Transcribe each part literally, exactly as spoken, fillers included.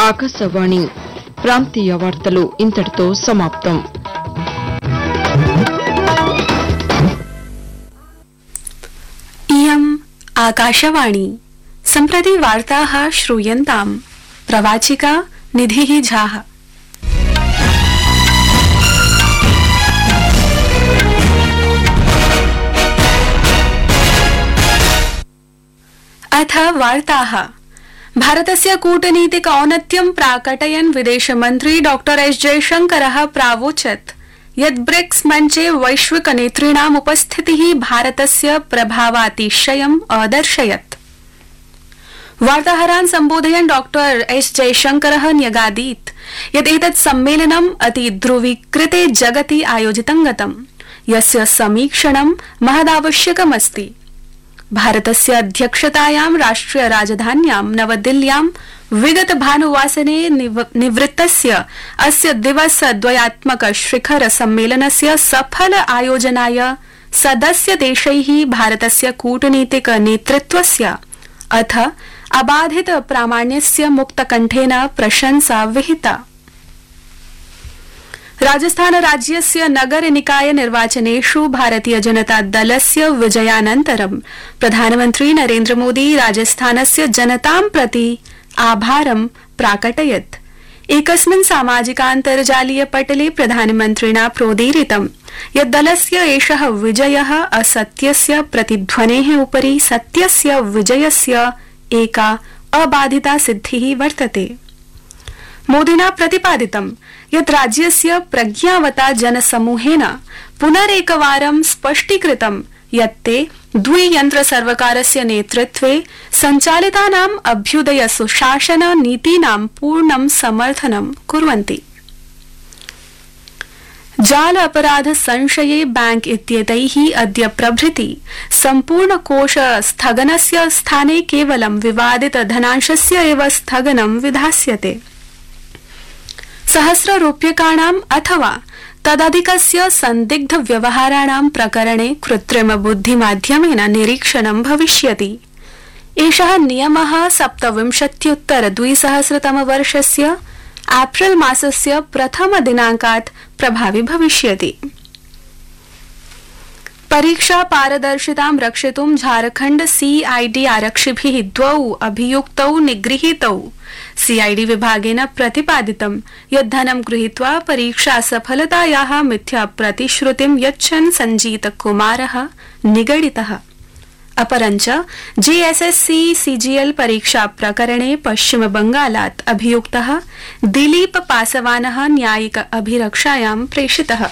ఆకాశవాణి ప్రాంతీయ వార్తలు ఇంతటితో సమాప్తం. इयम् आकाशवाणी सम्प्रति वार्ताः श्रूयन्ताम्. प्रवाचिका निधिः झाः. अथ वार्ताः. भारतस्य कूटनीतिक औन्नत्यं प्राकटयन् विदेशमन्त्री डॉक्टर एस जयशंकरः प्रावोचत् यत् ब्रिक्स मञ्चे वैश्विक नेतॄणाम् उपस्थितिः भारतस्य प्रभावातिशयम् अदर्शयत्. वार्ताहरान् सम्बोधयन् डॉक्टर एस जयशंकरः न्यगादीत् यत् एतत् सम्मेलनम् अति ध्रुवीकृते जगति आयोजितं गतम्, यस्य समीक्षणं महदावश्यकमस्ति. भारतस्य अध्यक्षतायां राष्ट्रिय राजधान्यां नवदिल्ल्यां विगत भानुवासरे निवृत्तस्य अस्य दिवसद्वयात्मक शिखर सम्मेलनस्य सफल आयोजनाय सदस्य देशैः भारतस्य कूटनीतिक नेतृत्वस्य अथ अबाधित प्रामाण्यस्य मुक्तकण्ठेन प्रशंसा विहिता. राजस्थान राज्यस्य नगर निकाय निर्वाचनेषु भारतीय जनता दलस्य विजयानन्तरं प्रधानमन्त्री नरेन्द्र मोदी राजस्थानस्य जनतां प्रति आभारं प्राकटयत्. एकस्मिन् सामाजिकान्तर्जालीय पटले प्रधानमन्त्रिणा प्रोदीरितं यत् दलस्य एषः विजयः असत्यस्य प्रतिध्वनेः उपरि सत्यस्य विजयस्य एका अबाधिता सिद्धिः वर्तते. मोदिना प्रतिपादितं यत् राज्यस्य प्रज्ञावता जनसमूहेन पुनरेकवारं स्पष्टीकृतं यत् ते द्वियन्त्र सर्वकारस्य नेतृत्वे सञ्चालितानाम् अभ्युदय सुशासन नीतीनां पूर्णं समर्थनं कुर्वन्ति. जाल अपराध संशये बैंक इत्येतैः अद्य प्रभृति सम्पूर्ण कोष स्थगनस्य स्थाने केवलं विवादित धनांशस्य एव स्थगनं विधास्यते. सहस्र रूप्यकाणाम् अथवा तदधिकस्य संदिग्ध व्यवहाराणां प्रकरणे कृत्रिम बुद्धिमाध्यमेन निरीक्षणं भविष्यति. एषः नियमः सप्तविंशत्युत्तर द्विसहस्रतम वर्षस्य एप्रिल मासस्य प्रथम दिनाङ्कात् प्रभावी भविष्यति. परीक्षा पारदर्शितां रक्षितुं झारखण्ड सीआईडी आरक्षिभिः द्वौ अभियुक्तौ निगृहीतौ. सीआईडी विभागेन प्रतिपादितं यत् धनं गृहीत्वा परीक्षा सफलतायाः मिथ्या प्रतिश्रुतिं यच्छन् सञ्जीत कुमारः निगडितः. अपरञ्च जेएसएससी सीजीएल परीक्षा प्रकरणे पश्चिम बंगालात् अभियुक्तः दिलीप पासवानः न्यायिक अभिरक्षायां प्रेषितः.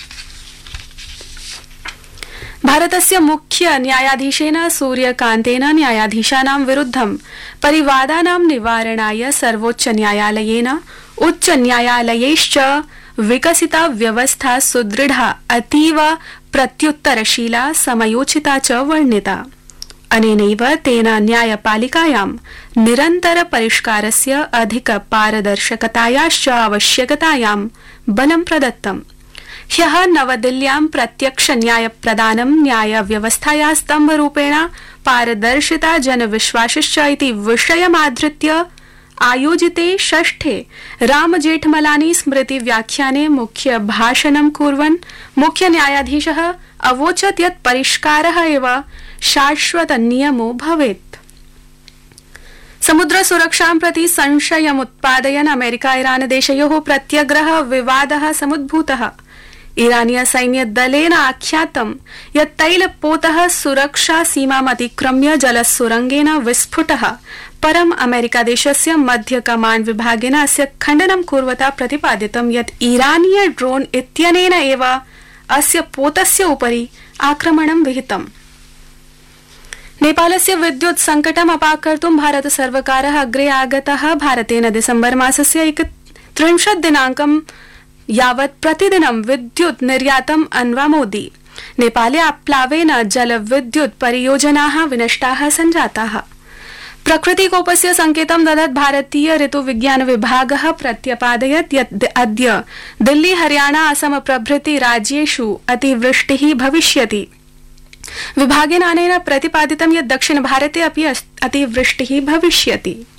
भारतस्य मुख्य न्यायाधीशेन सूर्यकान्तेन न्यायाधीशानां विरुद्धं परिवादानां निवारणाय सर्वोच्च न्यायालयेन उच्च न्यायालयैश्च विकसिता व्यवस्था सुदृढा, अतीव प्रत्युत्तरशीला, समयोचिता च वर्णिता. अनेनैव तेन न्यायपालिकायां निरन्तर परिष्कारस्य अधिक पारदर्शकतायाश्च आवश्यकतायां बलं प्रदत्तम्. ह्यः नवदिल्ल्यां प्रत्यक्ष न्याय प्रदानं न्याय व्यवस्थाया स्तम्भरूपेण पारदर्शिता जनविश्वासश्च इति विषयमाधृत्य आयोजिते षष्ठे रामजेठमलानी स्मृति व्याख्याने मुख्य भाषणं कुर्वन् मुख्य न्यायाधीशः अवोचत् यत् परिष्कारः एव शाश्वत नियमो भवेत्. समुद्र सुरक्षां प्रति संशयमुत्पादयन् अमेरिका ईरान देशयोः प्रत्यग्रह विवादः समुद्भूतः. ईरानीय सैन्य दलेन आख्यातं यत् तैलपोतः सुरक्षा सीमाम् अतिक्रम्य जलसुरंगेन विस्फुटः. परम् अमेरिकादेशस्य मध्य कमाण्ड विभागेन अस्य खण्डनं कुर्वता प्रतिपादितं यत् ईरानीय ड्रोन इत्यनेन एव अस्य पोतस्य उपरि आक्रमणं विहितम्. नेपालस्य विद्युत् संकटम् अपाकर्तुं भारत सर्वकारः अग्रे आगतः. भारतेन दिसम्बर मासस्य एकत्रिंशत् दिनाङ्कं यावत् प्रतिदिनं विद्युत् निर्यातम् अन्वामोदि. नेपाले आप्लावेन जलविद्युत् परियोजनाः विनष्टाः सञ्जाताः. प्रकृतिकोपस्य संकेतं ददत् भारतीय ऋतुविज्ञान विभागः प्रत्यपादयत् यत् अद्य दिल्ली, हरियाणा, असम प्रभृति राज्येषु अतिवृष्टिः भविष्यति. विभागेन अनेन प्रतिपादितं यत् दक्षिण भारते अपि अतिवृष्टिः भविष्यति.